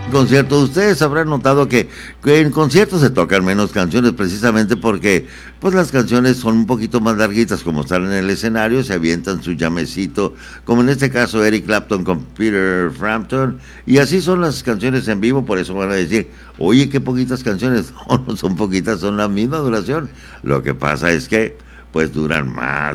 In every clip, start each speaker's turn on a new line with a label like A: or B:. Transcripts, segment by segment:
A: concierto. Ustedes habrán notado que en conciertos se tocan menos canciones precisamente porque pues las canciones son un poquito más larguitas, como están en el escenario, se avientan su llamecito, como en este caso Eric Clapton con Peter Frampton, y así son las canciones en vivo. Por eso van a decir, oye, qué poquitas canciones. No son poquitas, son la misma duración. Lo que pasa es que pues duran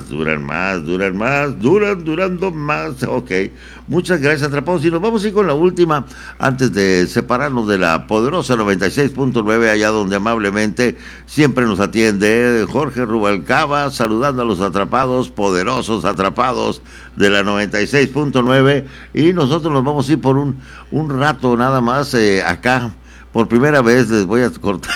A: durando más. Ok, muchas gracias, Atrapados, y nos vamos a ir con la última antes de separarnos de la poderosa 96.9, allá donde amablemente siempre nos atiende Jorge Rubalcaba, saludando a los atrapados, poderosos atrapados de la 96.9, y nosotros nos vamos a ir por un rato nada más acá. Por primera vez les voy a cortar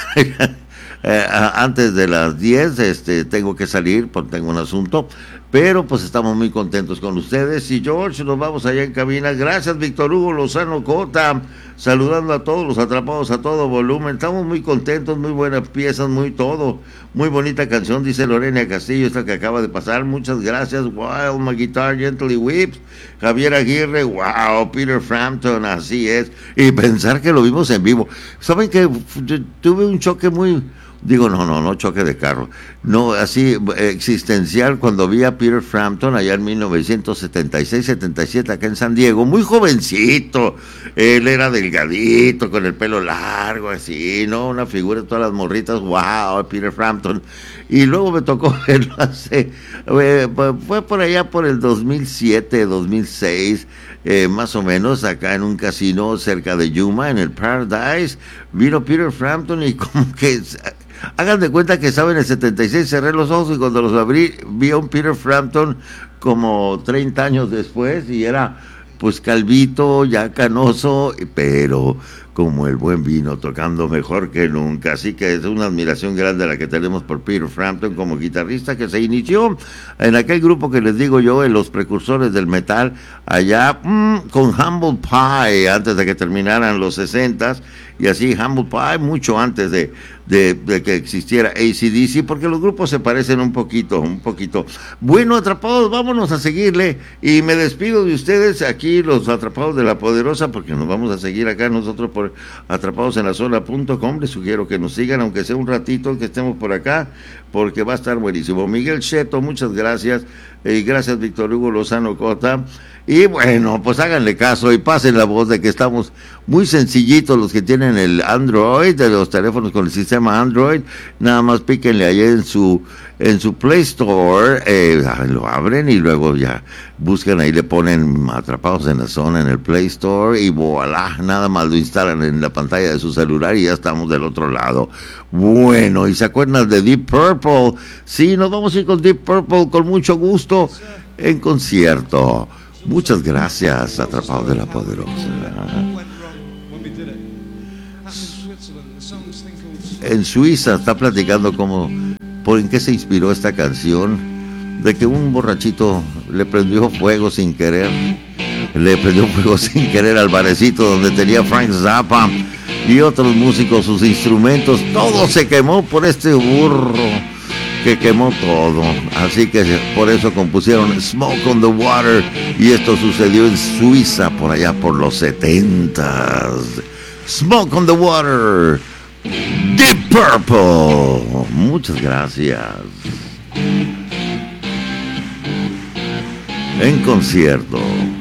A: antes de las 10, tengo que salir porque tengo un asunto, pero pues estamos muy contentos con ustedes. Y George, nos vamos allá en cabina. Gracias, Víctor Hugo Lozano Cota, saludando a todos los atrapados a todo volumen. Estamos muy contentos, muy buenas piezas, muy todo, muy bonita canción, dice Lorena Castillo, esta que acaba de pasar. Muchas gracias. Wild My Guitar Gently Weeps, Javier Aguirre, wow, Peter Frampton, así es. Y pensar que lo vimos en vivo. ¿Saben que tuve un choque muy... no choque de carro, no, así existencial, cuando vi a Peter Frampton allá en 1976-77 acá en San Diego, muy jovencito, él era delgadito, con el pelo largo, así, ¿no? Una figura de todas las morritas, wow, Peter Frampton. Y luego me tocó verlo fue por allá por el 2007, 2006, más o menos, acá en un casino cerca de Yuma, en el Paradise, vino Peter Frampton y como que... Hagan de cuenta que estaba en el 76, cerré los ojos y cuando los abrí vi a un Peter Frampton como 30 años después y era pues calvito, ya canoso, pero como el buen vino, tocando mejor que nunca. Así que es una admiración grande la que tenemos por Peter Frampton como guitarrista, que se inició en aquel grupo que les digo yo, en los precursores del metal, allá con Humble Pie, antes de que terminaran los 60s, y así Humble Pie mucho antes de que existiera AC/DC, porque los grupos se parecen un poquito. Bueno, atrapados, vámonos a seguirle, y me despido de ustedes aquí, los atrapados de la poderosa, porque nos vamos a seguir acá nosotros por atrapadosenlazona.com. Les sugiero que nos sigan, aunque sea un ratito que estemos por acá, porque va a estar buenísimo. Miguel Cheto, muchas gracias, y gracias Víctor Hugo Lozano Cota. Y bueno, pues háganle caso y pasen la voz de que estamos muy sencillitos los que tienen el Android, de los teléfonos con el sistema Android. Nada más píquenle ahí en su Play Store, lo abren y luego ya buscan ahí, le ponen Atrapados en la Zona en el Play Store y voilà, nada más lo instalan en la pantalla de su celular y ya estamos del otro lado. Bueno, ¿y se acuerdan de Deep Purple? Sí, nos vamos a ir con Deep Purple con mucho gusto en concierto. Muchas gracias, Atrapados de la Poderosa. En Suiza está platicando en qué se inspiró esta canción, de que un borrachito le prendió fuego sin querer al barecito donde tenía Frank Zappa y otros músicos sus instrumentos. Todo se quemó por este burro que quemó todo, así que por eso compusieron Smoke on the Water, y esto sucedió en Suiza por allá por los 70s. Smoke on the Water, Deep Purple. Muchas gracias. En concierto.